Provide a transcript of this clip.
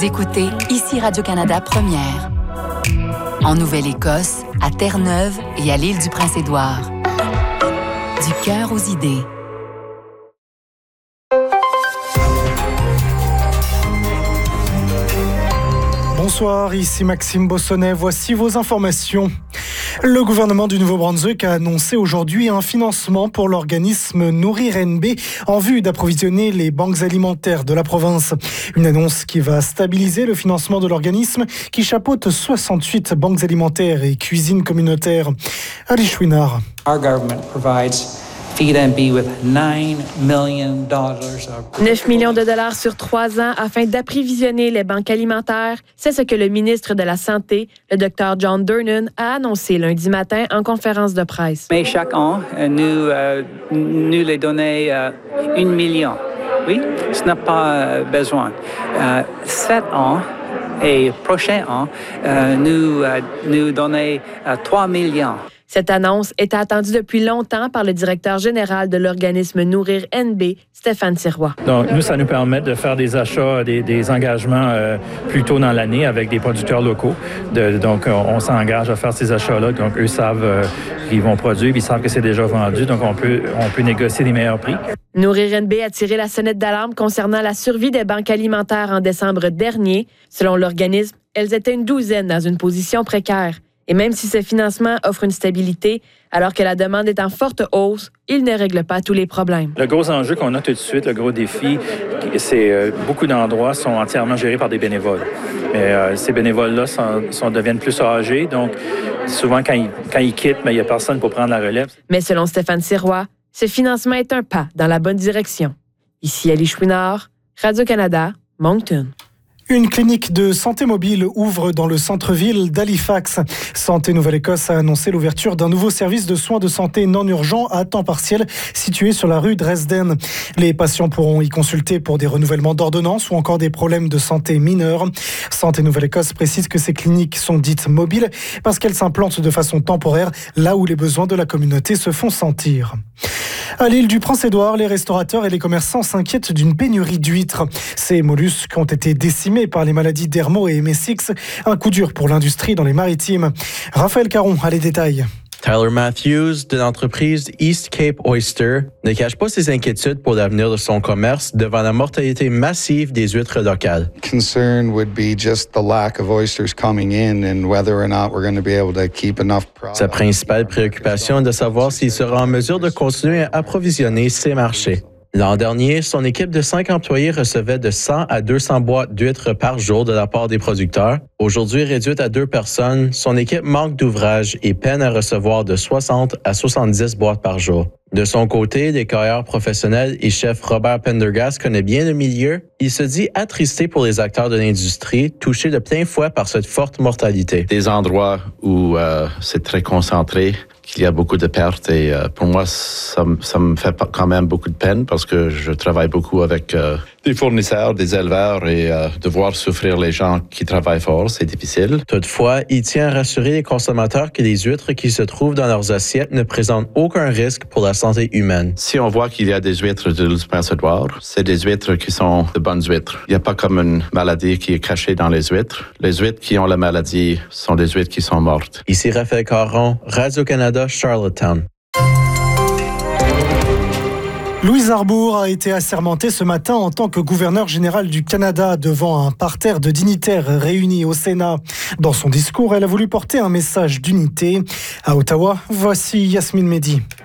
Vous écoutez ici Radio-Canada Première. En Nouvelle-Écosse, à Terre-Neuve et à l'île du Prince-Édouard. Du cœur aux idées. Bonsoir, ici Maxime Bossonnet. Voici vos informations. Le gouvernement du Nouveau-Brunswick a annoncé aujourd'hui un financement pour l'organisme Nourrir NB en vue d'approvisionner les banques alimentaires de la province. Une annonce qui va stabiliser le financement de l'organisme qui chapeaute 68 banques alimentaires et cuisines communautaires. Ali Chouinard. Our government provides Feed NB with $9 million. 9 millions de dollars sur 3 ans afin d'approvisionner les banques alimentaires. C'est ce que le ministre de la Santé, le Dr John Durnan, a annoncé lundi matin en conférence de presse. Mais chaque an, nous les donnons 1 million. Oui, ce n'a pas besoin. 7 ans et prochain an, nous donnons 3 millions. Cette annonce était attendue depuis longtemps par le directeur général de l'organisme Nourrir NB, Stéphane Sirois. Donc, nous, ça nous permet de faire des achats, des engagements plus tôt dans l'année avec des producteurs locaux. Donc, on s'engage à faire ces achats-là. Donc, eux savent qu'ils vont produire, puis ils savent que c'est déjà vendu. Donc, on peut négocier des meilleurs prix. Nourrir NB a tiré la sonnette d'alarme concernant la survie des banques alimentaires en décembre dernier. Selon l'organisme, elles étaient une douzaine dans une position précaire. Et même si ce financement offre une stabilité, alors que la demande est en forte hausse, il ne règle pas tous les problèmes. Le gros enjeu qu'on a tout de suite, le gros défi, c'est beaucoup d'endroits sont entièrement gérés par des bénévoles. Mais ces bénévoles-là deviennent plus âgés, donc souvent quand ils quittent, il n'y a personne pour prendre la relève. Mais selon Stéphane Sirois, ce financement est un pas dans la bonne direction. Ici Ali Chouinard, Radio-Canada, Moncton. Une clinique de santé mobile ouvre dans le centre-ville d'Halifax. Santé Nouvelle-Écosse a annoncé l'ouverture d'un nouveau service de soins de santé non urgents à temps partiel situé sur la rue Dresden. Les patients pourront y consulter pour des renouvellements d'ordonnances ou encore des problèmes de santé mineurs. Santé Nouvelle-Écosse précise que ces cliniques sont dites mobiles parce qu'elles s'implantent de façon temporaire là où les besoins de la communauté se font sentir. À l'île du Prince-Édouard, les restaurateurs et les commerçants s'inquiètent d'une pénurie d'huîtres. Ces mollusques ont été décimés par les maladies d'Hermo et MSX, un coup dur pour l'industrie dans les maritimes. Raphaël Caron a les détails. Tyler Matthews, de l'entreprise East Cape Oyster, ne cache pas ses inquiétudes pour l'avenir de son commerce devant la mortalité massive des huîtres locales. Concern would be just the lack of oysters coming in and whether or not we're going to be able to keep enough product. Sa principale préoccupation est de savoir s'il sera en mesure de continuer à approvisionner ses marchés. L'an dernier, son équipe de 5 employés recevait de 100 à 200 boîtes d'huîtres par jour de la part des producteurs. Aujourd'hui, réduite à 2 personnes, son équipe manque d'ouvrage et peine à recevoir de 60 à 70 boîtes par jour. De son côté, l'écailleur professionnel et chef Robert Pendergast connaît bien le milieu. Il se dit attristé pour les acteurs de l'industrie, touchés de plein fouet par cette forte mortalité. Des endroits où c'est très concentré, qu'il y a beaucoup de pertes et pour moi, ça me fait quand même beaucoup de peine parce que je travaille beaucoup avec des fournisseurs, des éleveurs et de voir souffrir les gens qui travaillent fort, c'est difficile. Toutefois, il tient à rassurer les consommateurs que les huîtres qui se trouvent dans leurs assiettes ne présentent aucun risque pour la santé humaine. Si on voit qu'il y a des huîtres de l'île du Prince-Édouard, c'est des huîtres qui sont de bonnes huîtres. Il n'y a pas comme une maladie qui est cachée dans les huîtres. Les huîtres qui ont la maladie sont des huîtres qui sont mortes. Ici Raphaël Caron, Radio-Canada, Charlottetown. Louise Arbour a été assermentée ce matin en tant que gouverneur général du Canada devant un parterre de dignitaires réunis au Sénat. Dans son discours, elle a voulu porter un message d'unité. À Ottawa, voici Yasmine Mehdi.